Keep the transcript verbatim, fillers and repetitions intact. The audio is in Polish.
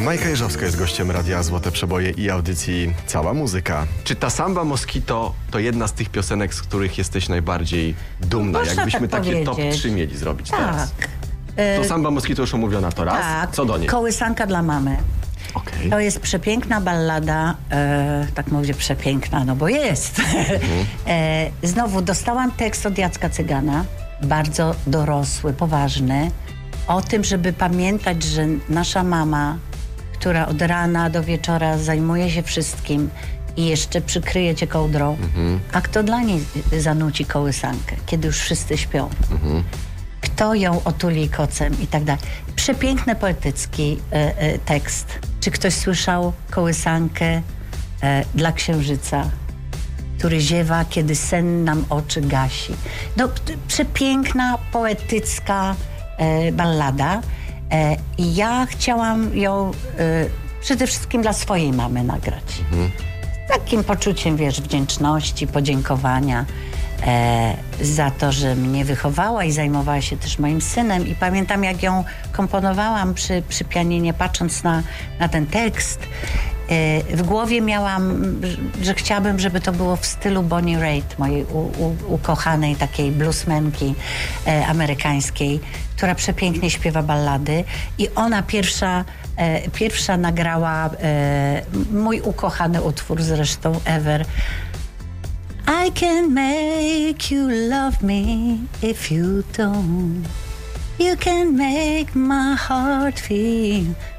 Majka Jeżowska jest gościem Radia Złote Przeboje i audycji Cała Muzyka. Czy ta Samba Mosquito to jedna z tych piosenek, z których jesteś najbardziej dumna? Można Jakbyśmy tak takie top powiedzieć. trzy mieli zrobić Tak. teraz. To Samba Mosquito już omówiona to raz. Tak. Co do niej? Kołysanka dla mamy. Okej. To jest przepiękna ballada, e, tak mówię przepiękna, no bo jest. Mhm. e, znowu dostałam tekst od Jacka Cygana, bardzo dorosły, poważny, o tym, żeby pamiętać, że nasza mama, która od rana do wieczora zajmuje się wszystkim i jeszcze przykryje cię kołdrą, Mhm. a kto dla niej zanuci kołysankę, kiedy już wszyscy śpią? Mhm. Kto ją otuli kocem i tak dalej. Przepiękny, poetycki e, e, tekst. Czy ktoś słyszał kołysankę e, dla księżyca, który ziewa, kiedy sen nam oczy gasi? No, t- przepiękna, poetycka e, ballada. E, I ja chciałam ją e, przede wszystkim dla swojej mamy nagrać. Mhm. Takim poczuciem, wiesz, wdzięczności, podziękowania e, za to, że mnie wychowała i zajmowała się też moim synem. I pamiętam, jak ją komponowałam przy, przy pianinie, patrząc na, na ten tekst, e, w głowie miałam, że, że chciałabym, żeby to było w stylu Bonnie Raitt, mojej u, u, ukochanej takiej bluesmenki e, amerykańskiej, która przepięknie śpiewa ballady. I ona pierwsza E, pierwsza nagrała e, mój ukochany utwór zresztą ever. I can make you love me if you don't. You can make my heart feel